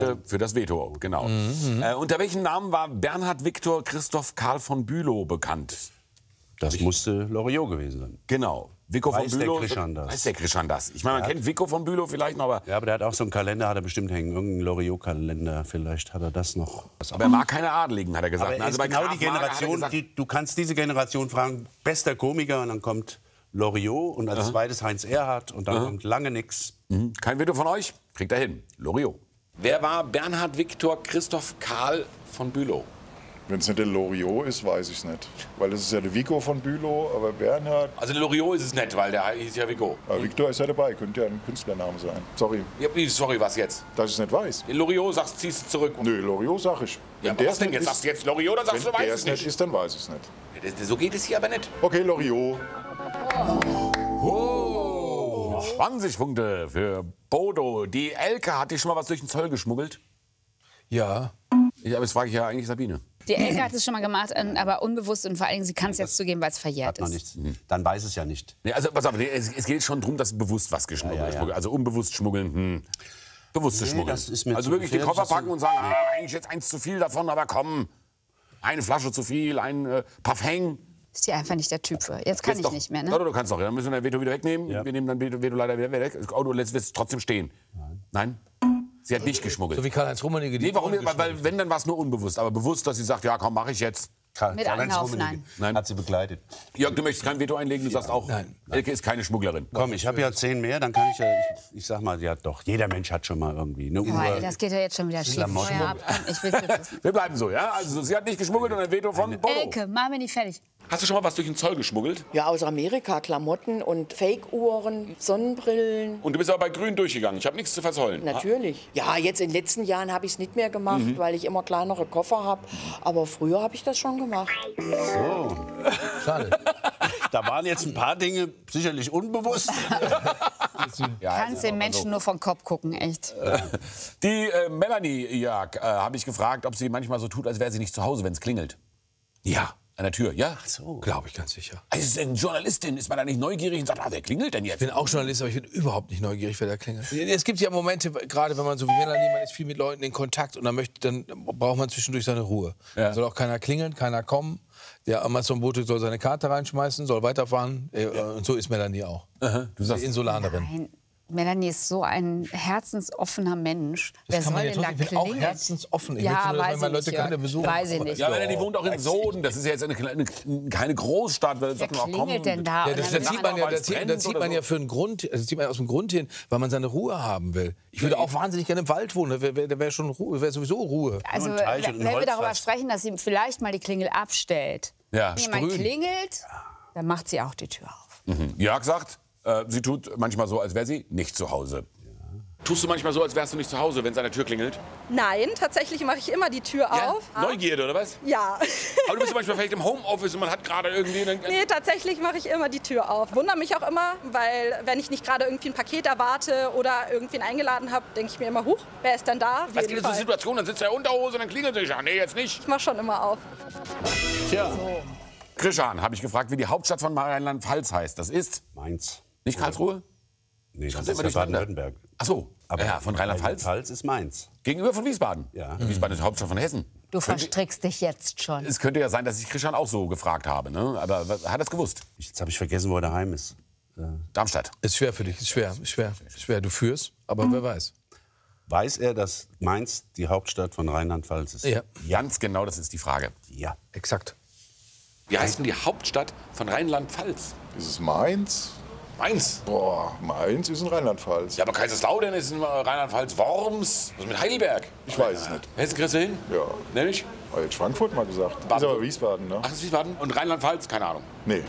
Für das Veto, genau. Unter welchem Namen war Bernhard Viktor Christoph Karl von Bülow bekannt? Das musste Loriot gewesen sein. Genau. Vico von Bülow. Weiß der Krishan das? Ich meine, man kennt Vico von Bülow vielleicht noch, aber... Ja, aber der hat auch so einen Kalender, hat er bestimmt hängen. Irgendeinen Loriot-Kalender, vielleicht hat er das noch. Aber er mag keine Adeligen, hat er gesagt. Aber also bei genau die Generation, du kannst diese Generation fragen, bester Komiker, und dann kommt Loriot und als zweites Heinz Erhardt und dann kommt lange nix. Kein Veto von euch? Kriegt er hin. Loriot. Wer war Bernhard Viktor Christoph Karl von Bülow? Wenn es nicht der Loriot ist, weiß ich es nicht. Weil das ist ja der Vico von Bülow, aber Bernhard... Also Loriot ist es nicht, weil der hieß ja Vico. Aber Viktor ist ja dabei, könnte ja ein Künstlername sein. Sorry. Ja, sorry, was jetzt? Dass ich es nicht weiß. Loriot sagst, ziehst du zurück. Nö, Loriot sag ich. Ja, was denn jetzt? Sagst du jetzt Loriot oder sagst du, weiß es nicht? Ist, dann weiß ich es nicht. So geht es hier aber nicht. Okay, Loriot. 20 Punkte für Bodo. Die Elke hat dir schon mal was durch den Zoll geschmuggelt? Ja. Ja, aber das frage ich ja eigentlich Sabine. Die Elke hat es schon mal gemacht, aber unbewusst und vor allem, sie kann es jetzt zugeben, weil es verjährt Hat noch ist. nichts. Dann weiß es ja nicht. Nee, also pass auf, es geht schon darum, dass bewusst was geschmuggelt wird. Also unbewusst schmuggeln, bewusstes Schmuggeln. das ist mir also zu wirklich die gefährlich, Koffer packen und sagen, eigentlich jetzt eins zu viel davon, aber komm, eine Flasche zu viel, ein Parfum. Ist die einfach nicht der Typ für. Jetzt kann ich nicht mehr, ne? Doch, du kannst doch. Dann müssen wir dein Veto wieder wegnehmen. Ja. Wir nehmen dann Veto leider wieder weg. Das Auto lässt es trotzdem stehen. Nein? Sie hat nicht geschmuggelt. So wie Karl-Heinz Rummenigge. Nee, warum? Weil wenn, dann war es nur unbewusst. Aber bewusst, dass sie sagt, ja komm, mache ich jetzt. Mit Anlauf, Nein. Hat sie begleitet. Jörg, du möchtest kein Veto einlegen, du sagst auch, Nein. Elke ist keine Schmugglerin. Komm, ich habe ja 10 mehr, dann kann ich ja, ich sag mal, ja doch, jeder Mensch hat schon mal irgendwie eine Uhr. Aber das geht ja jetzt schon wieder schief. Klamotten. Feuer ab. Ich will's jetzt wissen. Wir bleiben so, ja? Also sie hat nicht geschmuggelt und ein Veto von Bodo. Elke, machen wir nicht fertig. Hast du schon mal was durch den Zoll geschmuggelt? Ja, aus Amerika, Klamotten und Fake-Uhren, Sonnenbrillen. Und du bist aber bei Grün durchgegangen. Ich habe nichts zu verzollen. Natürlich. Ja, jetzt in den letzten Jahren habe ich es nicht mehr gemacht, weil ich immer kleinere Koffer habe. Aber früher habe ich das schon gemacht. So. Schade. Da waren jetzt ein paar Dinge sicherlich unbewusst. Kannst den Menschen nur vom Kopf gucken, echt. Die Melanie Jörg habe ich gefragt, ob sie manchmal so tut, als wäre sie nicht zu Hause, wenn es klingelt. Ja. An der Tür, ja? Glaube ich ganz sicher. Als Journalistin ist man da nicht neugierig und sagt, wer klingelt denn jetzt? Ich bin auch Journalist, aber ich bin überhaupt nicht neugierig, wer da klingelt. Es gibt ja Momente, gerade wenn man so wie Melanie, man ist viel mit Leuten in Kontakt und dann braucht man zwischendurch seine Ruhe. Ja. Soll auch keiner klingeln, keiner kommen. Der Amazon-Bote soll seine Karte reinschmeißen, soll weiterfahren. Und so ist Melanie auch. Du sagst, Die Insulanerin. Nein, Melanie ist so ein herzensoffener Mensch. Wer soll denn da ich bin auch klingeln? herzensoffen. Ich Ja, möchte nur, dass weiß meine ich Leute nicht, keine Jörg. besuchen. Weiß ich nicht. ja, Melanie wohnt auch in Soden. Das ist ja jetzt keine Großstadt. Wer klingelt denn da? Ja, Und das dann zieht man ja, weil's brennt da zieht man oder ja für einen Grund, das zieht man aus dem Grund hin, weil man seine Ruhe haben will. Ich würde auch wahnsinnig gerne im Wald wohnen, da wäre schon Ruhe, wäre sowieso Ruhe. Also, Nur ein Teich und ein wenn wir darüber Holzfass. sprechen, dass sie vielleicht mal die Klingel abstellt. Ja, Wenn jemand sprühen. klingelt, dann macht sie auch die Tür auf. Jörg sagt, sie tut manchmal so, als wäre sie nicht zu Hause. Tust du manchmal so, als wärst du nicht zu Hause, wenn es an der Tür klingelt? Nein, tatsächlich mache ich immer die Tür auf. Neugierde, oder was? Ja. Aber du bist ja manchmal vielleicht im Homeoffice und man hat gerade irgendwie... Nee, tatsächlich mache ich immer die Tür auf. Wundere mich auch immer, weil wenn ich nicht gerade irgendwie ein Paket erwarte oder irgendwen eingeladen habe, denke ich mir immer, huch, wer ist denn da? Auf Es jeden gibt so Fall. Situationen, dann sitzt er in der Unterhose und dann klingelt es. Ja, nee, jetzt nicht. Ich mache schon immer auf. Tja. Krishan, habe ich gefragt, wie die Hauptstadt von Rheinland-Pfalz heißt. Das ist Mainz. nicht Karlsruhe? Nee, das Schreib's ist immer ja durcheinander. Baden-Württemberg. Ach so, Aber ja, von Rheinland-Pfalz. Rheinland-Pfalz ist Mainz. Gegenüber von Wiesbaden. Ja. Wiesbaden ist die Hauptstadt von Hessen. Du verstrickst dich jetzt schon. Es könnte ja sein, dass ich Krishan auch so gefragt habe. Ne? Aber hat er es gewusst? Jetzt habe ich vergessen, wo er daheim ist. Darmstadt. Ist schwer für dich, ist schwer. Du führst, aber wer weiß. Weiß er, dass Mainz die Hauptstadt von Rheinland-Pfalz ist? Ja, Ganz genau, das ist die Frage. Ja. exakt. Wie heißt denn die Hauptstadt von Rheinland-Pfalz? Ist es Mainz? Mainz. Boah, Mainz ist in Rheinland-Pfalz. Ja, aber Kaiserslautern ist in Rheinland-Pfalz. Worms? Was ist mit Heidelberg? Ich weiß es nicht. Hessen kriegst du hin? Ja. Nämlich? Habe jetzt Frankfurt mal gesagt. Ist Baden- aber Wiesbaden, ne? Ach, das ist Wiesbaden? Und Rheinland-Pfalz? Keine Ahnung. Nee.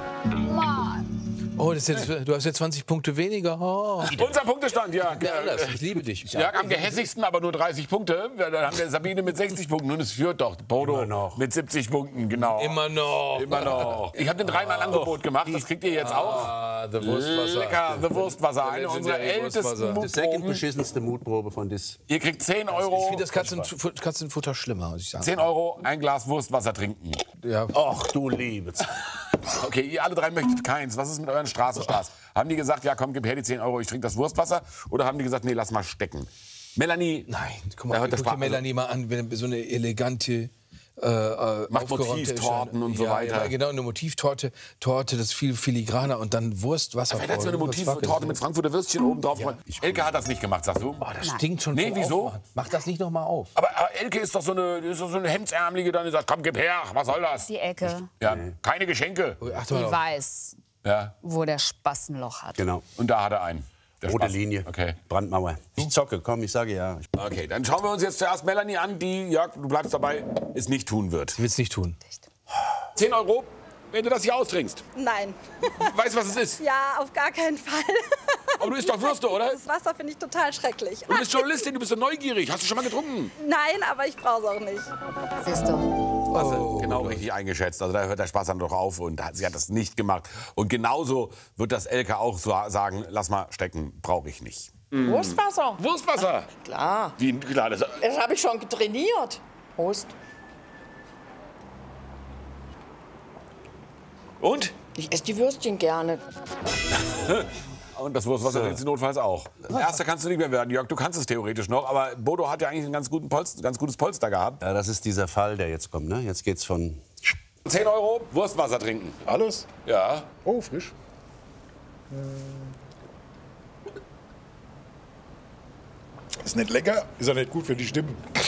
Oh, das ist jetzt, du hast jetzt 20 Punkte weniger. Oh. Unser Punktestand, Jörg. Ja, anders. Ich liebe dich. Jörg am gehässigsten, aber nur 30 Punkte. Dann haben wir Sabine mit 60 Punkten. Und es führt doch Bodo Immer noch. mit 70 Punkten, genau. Immer noch. Immer noch. Ich habe den dreimal Angebot gemacht. Das kriegt ihr jetzt auch. Ah, the Wurstwasser. Lecker, The Wurstwasser. Eine Der unserer legendäre ältesten Wurstwasser. Die second Mutproben. beschissenste Mutprobe von Dis. Ihr kriegt 10 Ich Euro. finde das Katzenfutter schlimmer, muss ich sagen. 10 Euro, ein Glas Wurstwasser trinken. Ja. Ach du Liebes. Okay, ihr alle drei möchtet keins. Was ist mit euren Straßenstars? Haben die gesagt, ja komm, gib her die 10 Euro, ich trinke das Wurstwasser? Oder haben die gesagt, nee, lass mal stecken? Melanie. Nein, guck mal, guck dir Melanie mal an, wenn so eine elegante... macht Motivtorten und so weiter. Ja, genau, eine Motivtorte, das ist viel filigraner und dann Wurst, Wasser. Vielleicht eine Motivtorte mit Frankfurter Würstchen oben drauf. Ja. Elke hat das nicht gemacht, sagst du? Oh, das stinkt schon. Nee, wieso? Mach das nicht noch mal auf. Aber Elke ist doch so eine Hemdsärmelige, dann sagt, komm, gib her, was soll das? Die Elke. Ja, keine Geschenke. Die weiß, wo der Spaß ein Loch hat. Genau. Und da hat er einen. Rote Linie, okay. Brandmauer. Ich zocke, komm, ich sage ja. Okay, dann schauen wir uns jetzt zuerst Melanie an, die, Jörg, du bleibst dabei, es nicht tun wird. Sie wird es nicht tun. 10 €, wenn du das hier austrinkst. Nein. Weißt du, was es ist? Ja, auf gar keinen Fall. Aber du isst doch Würste, oder? Das Wasser finde ich total schrecklich. Du bist Journalistin, du bist so neugierig. Hast du schon mal getrunken? Nein, aber ich brauche es auch nicht. Siehst du. Genau richtig eingeschätzt. Also da hört der Spaß dann doch auf und sie hat das nicht gemacht. Und genauso wird das Elke auch so sagen, lass mal stecken, brauche ich nicht. Wurstwasser. Wurstwasser? Klar. Wie, klar, das habe ich schon getrainiert. Prost. Und? Ich esse die Würstchen gerne. Und das Wurstwasser jetzt notfalls auch. Erster kannst du nicht mehr werden, Jörg, du kannst es theoretisch noch. Aber Bodo hat ja eigentlich ein ganz gutes Polster gehabt. Ja, das ist dieser Fall, der jetzt kommt. Ne? Jetzt geht's von... 10 €, Wurstwasser trinken. Alles? Ja. Oh, frisch. Ist nicht lecker, ist ja nicht gut für die Stimme.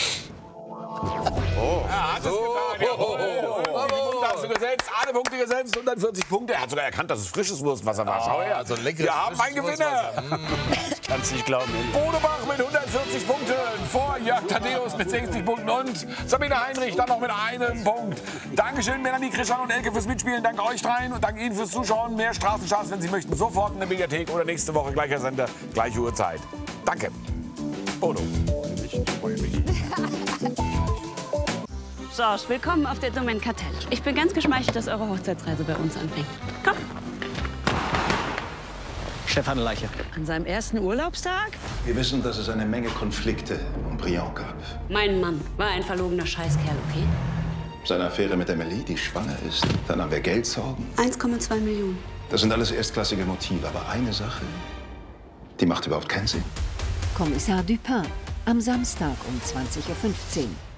Er hat es getan, jawohl. Hast du gesetzt, alle Punkte gesetzt, 140 Punkte. Er hat sogar erkannt, dass es frisches Wurstwasser war. Schau her. Also Wir haben einen Gewinner. Ich kann's nicht glauben. Bodo Bach mit 140 Punkten, vor Jörg Thaddeus mit 60 Punkten und Sabine Heinrich dann noch mit einem Punkt. Dankeschön, Melanie, Christian und Elke fürs Mitspielen. Danke euch dreien und danke Ihnen fürs Zuschauen. Mehr Straßencharts, wenn Sie möchten, sofort in der Mediathek oder nächste Woche gleicher Sender, gleiche Uhrzeit. Danke. Bodo. So, willkommen auf der Domaine Kartell. Ich bin ganz geschmeichelt, dass eure Hochzeitsreise bei uns anfängt. Komm. Stefan Leiche. An seinem ersten Urlaubstag? Wir wissen, dass es eine Menge Konflikte um Briand gab. Mein Mann war ein verlogener Scheißkerl, okay? Seine Affäre mit Emily, die schwanger ist. Dann haben wir Geldsorgen. 1,2 Millionen. Das sind alles erstklassige Motive. Aber eine Sache, die macht überhaupt keinen Sinn. Kommissar Dupin. Am Samstag um 20:15 Uhr.